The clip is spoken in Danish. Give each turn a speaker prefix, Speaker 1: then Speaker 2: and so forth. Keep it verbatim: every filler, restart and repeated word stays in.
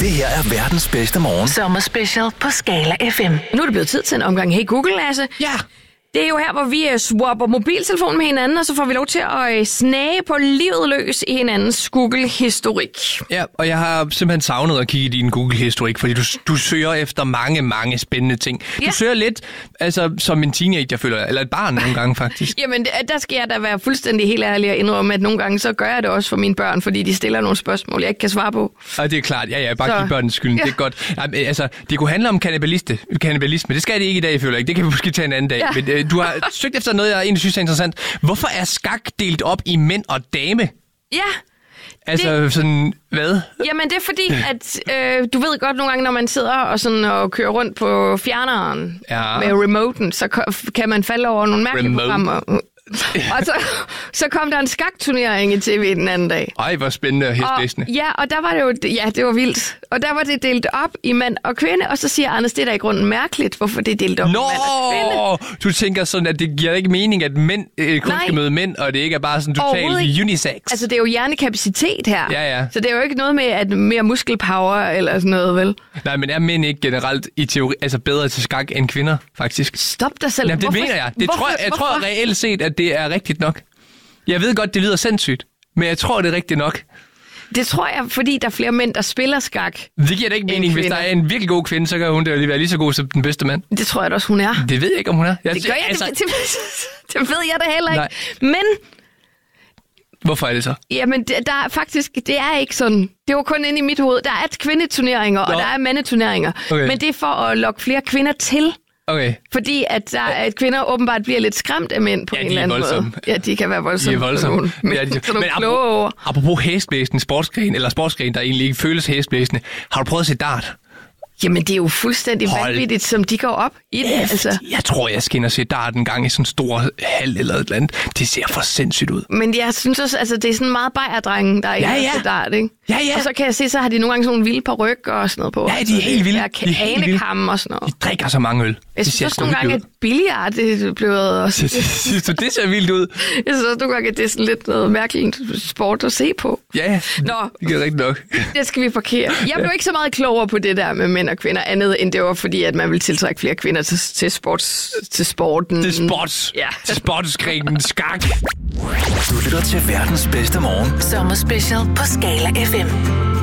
Speaker 1: Det her er verdens bedste morgen.
Speaker 2: Sommerspecial på Skala F M. Nu er det blevet tid til en omgang Hey Google, Lasse.
Speaker 3: Ja.
Speaker 2: Det er jo her, hvor vi swapper mobiltelefonen med hinanden, og så får vi lov til at snage på livet løs i hinandens Google-historik.
Speaker 3: Ja, og jeg har simpelthen savnet at kigge i din Google-historik, fordi du, du søger efter mange, mange spændende ting. Ja. Du søger lidt, altså som en teenager føler, eller et barn nogle gange faktisk.
Speaker 2: Jamen, der skal jeg da være fuldstændig helt ærlig og indrømme, at nogle gange så gør jeg det også for mine børn, fordi de stiller nogle spørgsmål, jeg ikke kan svare på.
Speaker 3: Og det er klart, ja, ja, bare
Speaker 2: så...
Speaker 3: give børnene skylden, ja. Det er godt. Altså, det kunne handle om kannibalisme, kannibalisme. Det skal det ikke i dag, føler jeg. Det kan vi måske tage en anden dag. Ja. Men øh, du har søgt efter noget, jeg egentlig synes er interessant. Hvorfor er skak delt op i mænd og dame?
Speaker 2: Ja.
Speaker 3: Altså
Speaker 2: det,
Speaker 3: sådan, hvad?
Speaker 2: Jamen det er fordi, at øh, du ved godt nogle gange, når man sidder og, sådan, og kører rundt på fjerneren ja. med remoten, så kan man falde over nogle mærkelige Remote. programmer. Og så, så kom der en skakturnering i tv den anden dag.
Speaker 3: Ej, hvor spændende og hestblæsende.
Speaker 2: Ja, og der var det jo, ja, det var vildt. Og der var det delt op i mand og kvinde, og så siger Anders, det er da i grunden mærkeligt, hvorfor det er delt op Nå, i mand og kvinde.
Speaker 3: Du tænker sådan, at det giver ikke mening, at mænd øh, kun skal møde mænd, og det ikke er bare sådan totalt unisex.
Speaker 2: Altså, det er jo hjernekapacitet her.
Speaker 3: Ja, ja.
Speaker 2: Så det er jo ikke noget med, at mere muskelpower eller sådan noget, vel?
Speaker 3: Nej, men er mænd ikke generelt i teori, altså bedre til skak end kvinder, faktisk?
Speaker 2: Stop dig selv.
Speaker 3: Jamen, det
Speaker 2: hvorfor,
Speaker 3: mener jeg. Det
Speaker 2: hvorfor,
Speaker 3: tror jeg, jeg
Speaker 2: hvorfor?
Speaker 3: tror reelt set, at det er rigtigt nok. Jeg ved godt, det lyder sindssygt, men jeg tror, det er rigtigt nok.
Speaker 2: Det tror jeg, fordi der er flere mænd, der spiller skak.
Speaker 3: Det giver da ikke mening. Hvis der er en virkelig god kvinde, så kan hun da lige være lige så god som den bedste mand.
Speaker 2: Det tror jeg da også, hun er.
Speaker 3: Det ved jeg ikke, om hun er. Jeg
Speaker 2: det gør jeg, altså... det, det, det ved jeg da heller ikke. Nej. Men...
Speaker 3: Hvorfor er det så?
Speaker 2: Jamen, det, der er faktisk, det er ikke sådan. Det var kun inde i mit hoved. Der er kvindeturneringer, Nå. og der er mandeturneringer. Okay. Men det er for at lokke flere kvinder til.
Speaker 3: Okay.
Speaker 2: Fordi at, der, at kvinder åbenbart bliver lidt skræmt af mænd på
Speaker 3: ja,
Speaker 2: en eller anden
Speaker 3: voldsomme.
Speaker 2: måde. Ja, de kan være voldsomme.
Speaker 3: De er voldsomme.
Speaker 2: Nogen, men,
Speaker 3: ja, de...
Speaker 2: så men
Speaker 3: apropos, apropos hæsblæsende sportsgren, eller sportsgren, der egentlig ikke føles hæsblæsende. Har du prøvet at se dart?
Speaker 2: Jamen, det er jo fuldstændig Hold. vanvittigt, som de går op i det. Altså.
Speaker 3: Jeg tror, jeg skal ind og se dart en gang i sådan en stor hal eller et eller andet. Det ser for sindssygt ud.
Speaker 2: Men jeg synes også, altså, det er sådan meget bajerdrengen, der er ja, ja. til dart, ikke?
Speaker 3: Ja, ja.
Speaker 2: Og så kan jeg se, så har de nogle gange sådan nogle vilde parykker og sådan noget på.
Speaker 3: Ja, de er helt vilde.
Speaker 2: Der er anekam og sådan noget.
Speaker 3: De drikker så mange øl.
Speaker 2: Jeg synes også nogle gange, at billiard det er blevet også...
Speaker 3: Synes du, det ser vildt ud?
Speaker 2: Jeg synes også nogle gange, at det er sådan lidt noget mærkeligt sport at se på.
Speaker 3: Ja,
Speaker 2: Nå,
Speaker 3: det er rigtigt nok.
Speaker 2: Det skal vi parkere. Jeg blev ikke så meget klogere på det der med mænd og kvinder, andet end det var fordi, at man ville tiltrække flere kvinder til, til, sports, til sporten.
Speaker 3: Til sports.
Speaker 2: Ja.
Speaker 3: Til sportsgrenen skak.
Speaker 1: Du lytter til verdens bedste morgen.
Speaker 2: Sommerspecial på Skala F M.